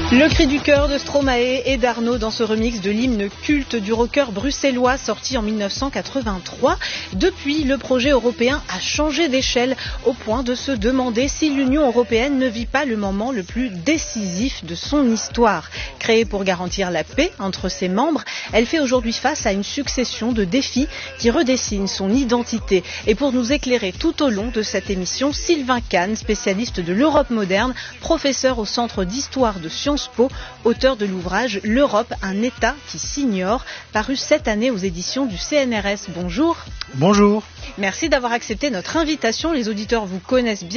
Le cri du cœur de Stromae et d'Arnaud dans ce remix de l'hymne culte du rocker bruxellois sorti en 1983. Depuis, le projet européen a changé d'échelle au point de se demander si l'Union européenne ne vit pas le moment le plus décisif de son histoire. Créée pour garantir la paix entre ses membres, elle fait aujourd'hui face à une succession de défis qui redessinent son identité. Et pour nous éclairer tout au long de cette émission, Sylvain Kahn, spécialiste de l'Europe moderne, professeur au Centre d'histoire de Sciences Po, auteur de l'ouvrage L'Europe, un État qui s'ignore, paru cette année aux éditions du CNRS. Bonjour. Bonjour. Merci d'avoir accepté notre invitation. Les auditeurs vous connaissent bien